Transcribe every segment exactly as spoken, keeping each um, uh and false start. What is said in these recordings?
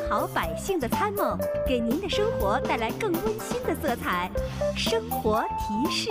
好百姓的参谋，给您的生活带来更温馨的色彩。生活提示。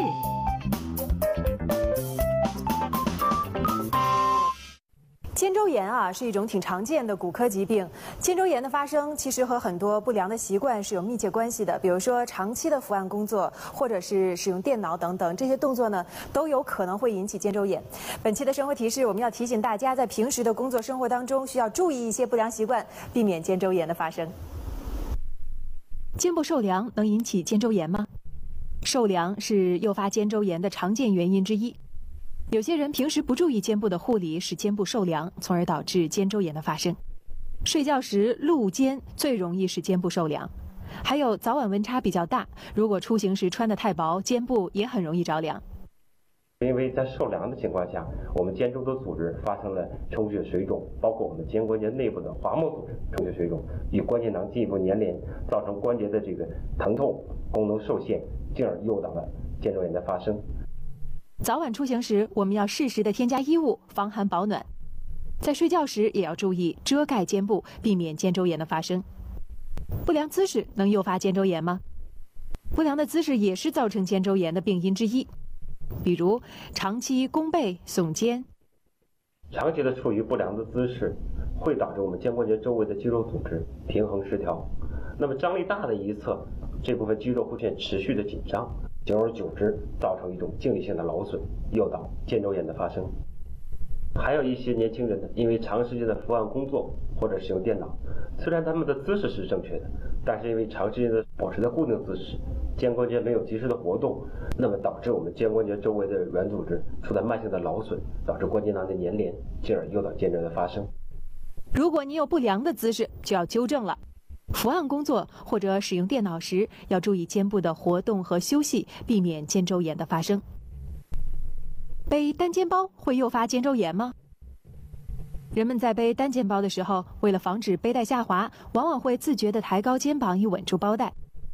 肩周炎啊，是一种挺常见的骨科疾病。肩周炎的发生其实和很多不良的习惯是有密切关系的，比如说长期的伏案工作，或者是使用电脑等等，这些动作呢都有可能会引起肩周炎。本期的生活提示，我们要提醒大家，在平时的工作生活当中，需要注意一些不良习惯，避免肩周炎的发生。 肩部受凉能引起肩周炎吗？受凉是诱发肩周炎的常见原因之一。有些人平时不注意肩部的护理，使肩部受凉，从而导致肩周炎的发生。睡觉时露肩最容易使肩部受凉，还有早晚温差比较大，如果出行时穿得太薄，肩部也很容易着凉。 因为在受凉的情况下，我们肩周的组织发生了充血水肿，包括我们肩关节内部的滑膜组织充血水肿，与关节囊进一步粘连，造成关节的这个疼痛、功能受限，进而诱导了肩周炎的发生。 早晚出行时，我们要适时的添加衣物，防寒保暖。在睡觉时也要注意遮盖肩部，避免肩周炎的发生。不良姿势能诱发肩周炎吗？不良的姿势也是造成肩周炎的病因之一，比如长期弓背、耸肩。 长期的处于不良的姿势，会导致我们肩关节周围的肌肉组织平衡失调。那么张力大的一侧，这部分肌肉会出现持续的紧张。久而久之，造成一种静力性的劳损，诱导肩周炎的发生。还有一些年轻人呢，因为长时间的伏案工作或者使用电脑，虽然他们的姿势是正确的，但是因为长时间的保持在固定姿势，肩关节没有及时的活动，那么导致我们肩关节周围的软组织处在慢性的劳损，导致关节囊的粘连，进而诱导肩周炎的发生。 如果你有不良的姿势，就要纠正了。伏案工作或者使用电脑时，要注意肩部的活动和休息，避免肩周炎的发生。背单肩包会诱发肩周炎吗？人们在背单肩包的时候，为了防止背带下滑，往往会自觉地抬高肩膀以稳住包带。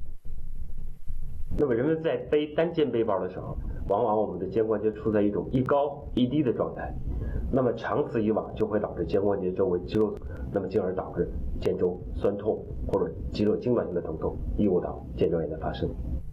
那么人们在背单肩背包的时候，往往我们的肩关节处在一种一高一低的状态，那么长此以往就会导致肩关节周围肌肉，那么进而导致肩周酸痛或者肌肉痉挛性的疼痛，诱导肩周炎的发生。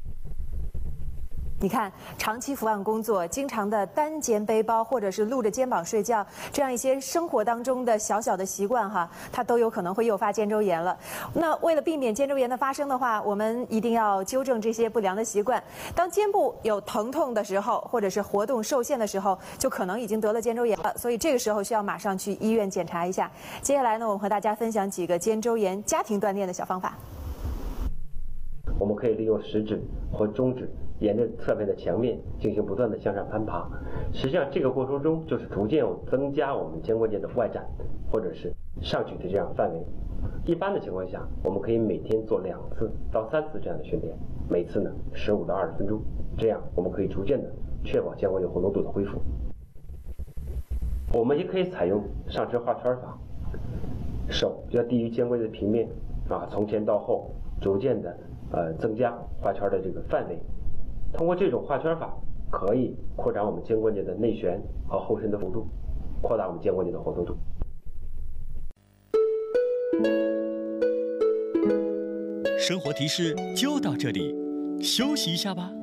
你看，长期伏案工作，经常的单肩背包，或者是露着肩膀睡觉，这样一些生活当中的小小的习惯哈，它都有可能会诱发肩周炎了。那为了避免肩周炎的发生的话，我们一定要纠正这些不良的习惯。当肩部有疼痛的时候，或者是活动受限的时候，就可能已经得了肩周炎了，所以这个时候需要马上去医院检查一下。接下来呢，我们和大家分享几个肩周炎家庭锻炼的小方法。 我们可以利用食指或中指沿着侧面的墙面进行不断的向上攀爬，实际上这个过程中就是逐渐增加我们肩关节的外展或者是上举的这样范围。一般的情况下，我们可以每天做两次到三次这样的训练，每次呢十五到二十分钟，这样我们可以逐渐的确保肩关节活动度的恢复。我们也可以采用上肢画圈法，手要低于肩关节的平面啊，从前到后逐渐的呃增加画圈的这个范围。通过这种画圈法，可以扩展我们肩关节的内旋和后伸的幅度，扩大我们肩关节的活动度。 生活提示就到这里，休息一下吧。